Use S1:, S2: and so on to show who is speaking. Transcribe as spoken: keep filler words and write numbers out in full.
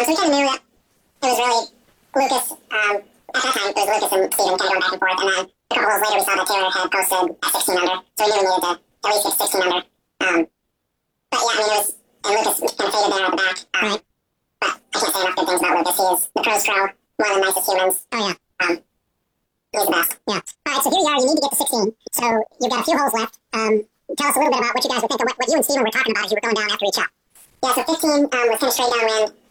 S1: Um, so we kind of knew that it was really Lucas. Um, at that time, it was Lucas and Steven kind of going back and forth. And then a couple holes later, we saw that Taylor had posted at sixteen under. So we knew we needed to at least get sixteen under. Um, but yeah, I mean, it was, and Lucas kind of faded there at the back. Um, right. But I can't say enough good things about Lucas. He is the pros pro, one of the nicest humans. Oh, yeah. Um, he's the best. Yeah. All right, so here you are. You need to get to sixteen. So you've got a few holes left. Um, tell us a little bit about what you guys would think of what, what you and Steven were talking about as you were going down after each shot. Yeah, so fifteen um, was kind of straight downwind.